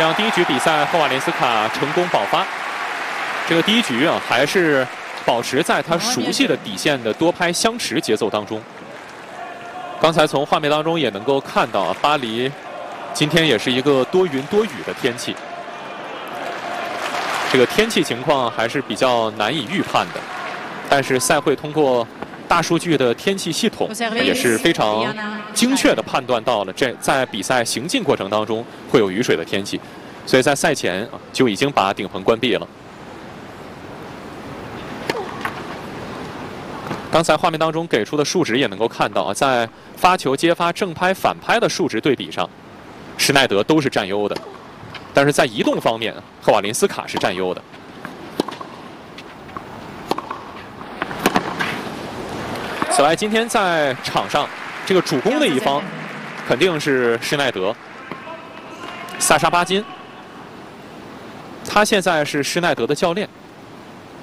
这样第一局比赛，赫瓦连斯卡成功保发。这个第一局啊，还是保持在他熟悉的底线的多拍相持节奏当中。刚才从画面当中也能够看到啊，巴黎今天也是一个多云多雨的天气。这个天气情况还是比较难以预判的，但是赛会通过大数据的天气系统也是非常精确地判断到了在比赛行进过程当中会有雨水的天气，所以在赛前就已经把顶棚关闭了。刚才画面当中给出的数值也能够看到啊，在发球、接发、正拍、反拍的数值对比上，施耐德都是占优的，但是在移动方面，赫瓦林斯卡是占优的。此外，今天在场上这个主攻的一方肯定是施耐德，萨沙巴金，他现在是施耐德的教练。